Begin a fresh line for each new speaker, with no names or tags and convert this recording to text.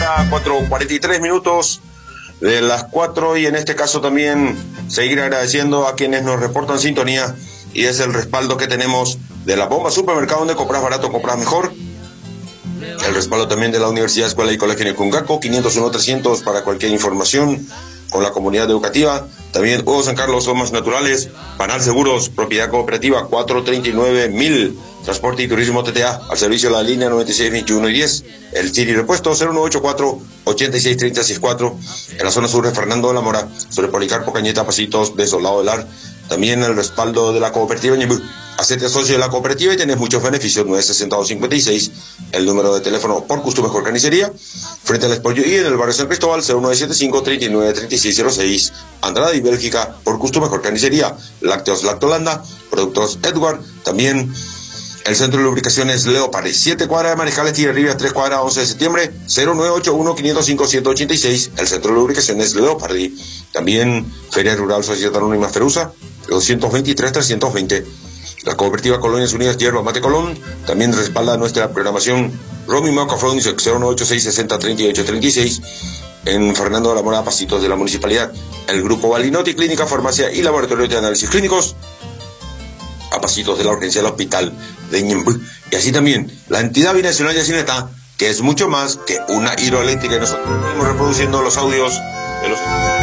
hora 4:43 de las 4, y en este caso también seguir agradeciendo a quienes nos reportan sintonía, y es el respaldo que tenemos de La Bomba Supermercado, donde compras barato, compras mejor. El respaldo también de la Universidad, Escuela y Colegio Nicungaco, 501-300 para cualquier información con la comunidad educativa. También Hugo San Carlos, Somas Naturales, Panal Seguros, Propiedad Cooperativa, 439.000, Transporte y Turismo TTA, al servicio de la línea 96, 21 y 10, el Chiri Repuesto, 0984-863064, en la zona sur de Fernando de la Mora, sobre Policarpo Cañeta, Pasitos de Soldado del Ar. También el respaldo de la cooperativa Ñebú. Hacete socio de la cooperativa y tenés muchos beneficios. 960-256, el número de teléfono por Gusto Mejor Carnicería, frente al Expo y en el barrio San Cristóbal, 0975-393606. Andrade y Bélgica, por Gusto Mejor Carnicería. Lácteos Lactolanda, Productos Edward. También el Centro de Lubricaciones Leopard, 7 cuadras de Mariscales Tigre 3 cuadras, 11 de septiembre, 0981-505-186, el Centro de Lubricaciones Leopard. También Feria Rural Sociedad Anónima Ferusa, 223-320. La Cooperativa Colonias Unidas Hierba Mate Colón también respalda nuestra programación. Romy Moca Fronic, 0986-603836, en Fernando de la Mora, Pasitos de la Municipalidad. El Grupo Balinotti, Clínica, Farmacia y Laboratorio de Análisis Clínicos, a pasitos de la urgencia del hospital de Ñembú. Y así también la entidad binacional Yacineta, que es mucho más que una hidroeléctrica, y nosotros estamos reproduciendo los audios de los